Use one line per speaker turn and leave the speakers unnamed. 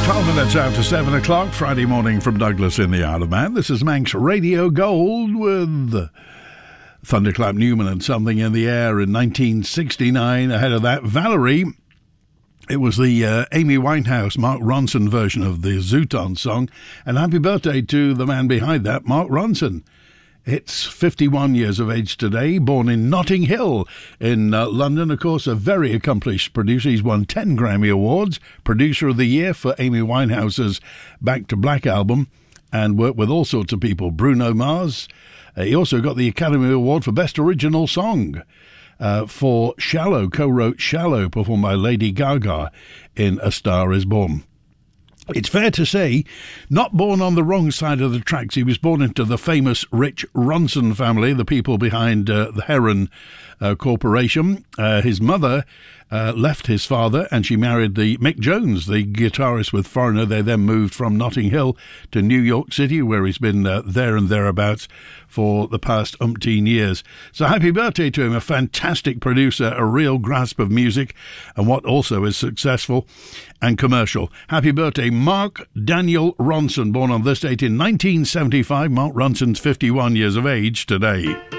12 minutes after 7 o'clock, Friday morning from Douglas in the Isle of Man. This is Manx Radio Gold with Thunderclap Newman and Something in the Air in 1969. Ahead of that, Valerie. It was the Amy Winehouse, Mark Ronson version of the Zooton song. And happy birthday to the man behind that, Mark Ronson. It's 51 years of age today, born in Notting Hill in London. Of course, a very accomplished producer. He's won 10 Grammy Awards, Producer of the Year for Amy Winehouse's Back to Black album, and worked with all sorts of people. Bruno Mars. He also got the Academy Award for Best Original Song for Shallow, co-wrote Shallow, performed by Lady Gaga in A Star Is Born. It's fair to say, not born on the wrong side of the tracks. He was born into the famous Rich Ronson family, the people behind the Heron Corporation. His mother left his father and she married the Mick Jones, the guitarist with Foreigner. They then moved from Notting Hill to New York City, where he's been there and thereabouts for the past umpteen years. So happy birthday to him, a fantastic producer, a real grasp of music, and what also is successful and commercial. Happy birthday, Mark Daniel Ronson, born on this date in 1975. Mark Ronson's 51 years of age today.